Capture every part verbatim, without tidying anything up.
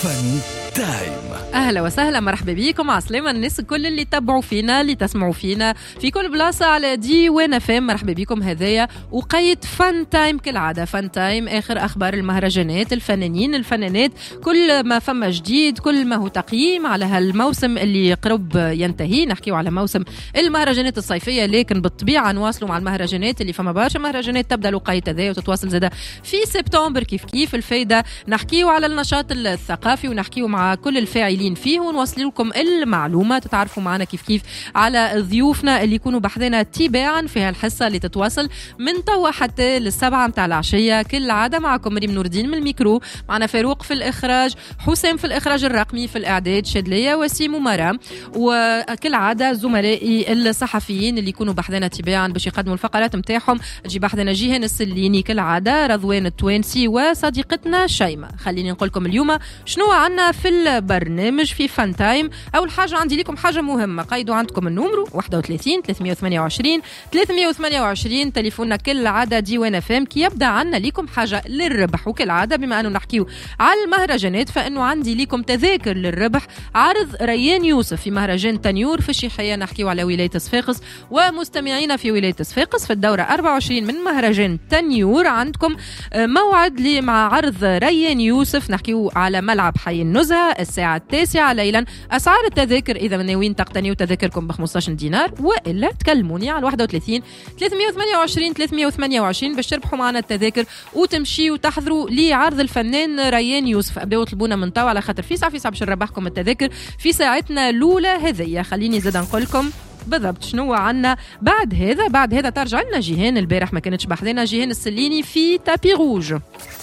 فن تايم. أهلا وسهلا، مرحبا بكم عسلامة الناس الكل اللي تتبعوا فينا اللي تسمعوا فينا في كل بلاصة على دي وين فام. مرحبا بكم، هذايا وقيت فن تايم كالعادة. فن تايم آخر أخبار المهرجانات، الفنانين الفنانات، كل ما فما جديد، كل ما هو تقييم على هالموسم اللي قرب ينتهي. نحكيو على موسم المهرجانات الصيفية، لكن بالطبيعة نواصلوا مع المهرجانات اللي فما برشا مهرجانات تبدأ الوقيت هذايا وتتواصل زادة في سبتمبر. كيف كيف الفايدة نحكيو على النشاط الثقافي ونحكيو مع كل الفاعلين فيه ونوصل لكم المعلومة. تتعرفوا معنا كيف كيف على ضيوفنا اللي يكونوا بحذنا تباعا في هالحصة اللي تتواصل من توا حتى للسبعة متاع العشية. كل عادة معكم مريم نور الدين من الميكرو، معنا فاروق في الإخراج، حسام في الإخراج الرقمي، في الإعداد شادلية، وسيم ومرام، وكل عادة زملائي الصحفيين اللي يكونوا بحذنا تباعا باش يقدموا الفقرات متاعهم. تجي بحذنا جيهان السليني كل عادة، رضوان التوانسي، وصديقتنا شيماء. خليني نقول لكم اليوم شنو عنا في البرنامج في فان تايم. أول حاجة عندي لكم حاجة مهمة، قيدوا عندكم النمرو واحد وثلاثين ثلاثمية وثمانية وعشرين ثلاثمية وثمانية وعشرين، تليفوننا كل عادة دي وين فام. كي يبدأ عنا لكم حاجة للربح، وكل عادة بما أنه نحكيو على المهرجانات فإنه عندي لكم تذاكر للربح. عرض ريان يوسف في مهرجان تنيور في الشيخية، نحكيو على ولاية صفاقس ومستمعينا في ولاية صفاقس في الدورة أربعة وعشرين من مهرجان تنيور. عندكم موعد مع عرض ريان يوسف، نحكيو على ملعب حي النزهة الساعة التاسعة ليلا. أسعار التذاكر إذا ناويين تقتنيوا تذاكركم ب خمسطاش دينار، وإلا تكلموني على واحد وثلاثين ثلاثمية وثمانية وعشرين ثلاثمية وثمانية وعشرين باش تربحوا معنا التذاكر وتمشيوا تحضروا لعرض الفنان ريان يوسف. أبداو طلبونا من توا على خاطر في ساعة في ساعة باش نربحكم التذاكر في ساعتنا الأولى هذية. خليني زاد نقول لكم بالضبط شنو عنا بعد هذا. بعد هذا ترجع لنا جيهان، البارح ما كانتش بحذنا، جيهان السليني في تابي روج.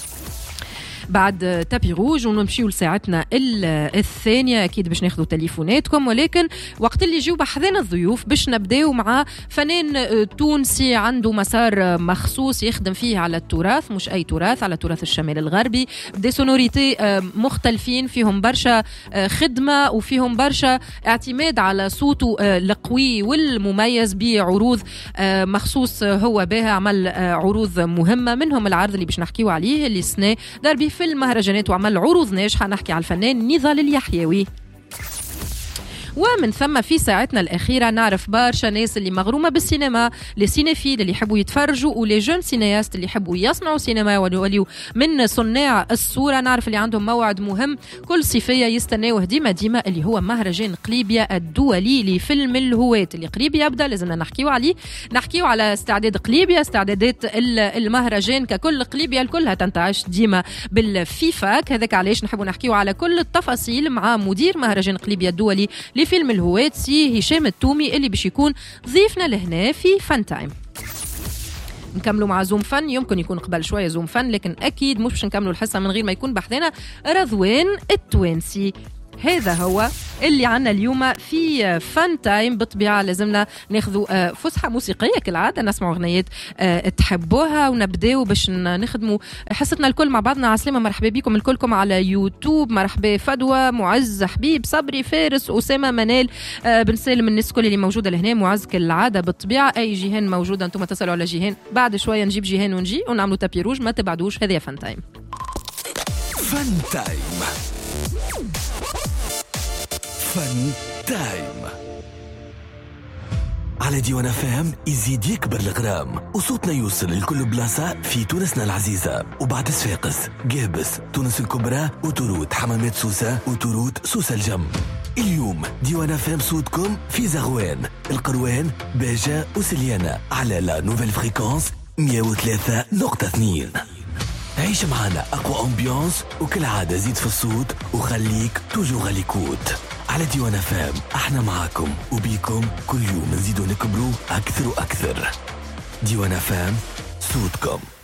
بعد تابي روج ونمشيو لساعتنا الثانية أكيد باش ناخذوا تليفوناتكم، ولكن وقت اللي يجيو بحذنا الضيوف باش نبداو مع فنان تونسي عنده مسار مخصوص يخدم فيه على التراث، مش أي تراث، على تراث الشمال الغربي، بدي سونوريتي مختلفين فيهم برشا خدمة وفيهم برشا اعتماد على صوته القوي والمميز بعروض مخصوص هو بها. عمل عروض مهمة، منهم العرض اللي باش نحكيو عليه اللي سنة دار به في المهرجانات وعمل عروض ناجحة. نحكي على الفنان نضال اليحيوي. ومن ثم في ساعتنا الأخيرة نعرف برشا ناس اللي مغرومة بالسينما، لي سينيفيل اللي يحبوا يتفرجوا، ولي جون سينياست اللي يحبوا يصنعوا سينما وليو من صناع الصورة. نعرف اللي عندهم موعد مهم كل صيفية يستناوه ديما ديما، اللي هو مهرجان قليبيا الدولي لفيلم الهواة اللي قريب يبدأ. لازمنا نحكيو عليه، نحكيو على استعداد قليبيا، استعدادات المهرجان ككل. قليبيا الكلها تنتعش ديما بالفيفاك، هذاك علاش نحبوا نحكيو على كل التفاصيل مع مدير مهرجان قليبيا الدولي لفيلم الهواة سي هشام التومي اللي باش يكون ضيفنا لهنا في فن تايم. نكملوا مع زوم فن، يمكن يكون قبل شوية زوم فن، لكن أكيد مش باش نكملوا الحصة من غير ما يكون بحثنا رضوان التوانسي. هذا هو اللي عنا اليوم في فان تايم. بالطبيعة لازمنا ناخذوا فسحة موسيقية كالعادة، نسمعوا أغنيات تحبوها ونبداو باش نخدموا حصتنا الكل مع بعضنا. عسلامة، مرحبا بكم الكلكم على يوتيوب. مرحبا فدوى، معز، حبيب، صبري، فارس، أسامة، منال. بنسلم الناس كل اللي موجودة لهنا. معز كالعادة بالطبيعة. أي جيهان موجودة أنتم تسألوا على جيهان، بعد شوية نجيب جيهان ونجي ونعملوا تابي روج، ما تبعدوش. هذه فان تايم. فن تايم فن تايم على ديوان فام. يزيد يكبر الغرام وصوتنا يوصل لكل بلاصة في تونسنا العزيزة، وبعد صفاقس، قابس، تونس الكبرى، وتروت، حمامات سوسة، وتروت سوسة الجم. اليوم ديوان فام صوتكم في زغوان، القروان، باجة وسليانة على لا نوفيل فريكونس مية وثلاثة نقطة اثنين. عيش معنا أقوى أمبيانس، وكل عادة زيد في الصوت وخليك توجو غاليكوت. على ديوان فام احنا معاكم وبيكم كل يوم نزيدو نكبروا أكثر وأكثر. ديوان فام صوتكم.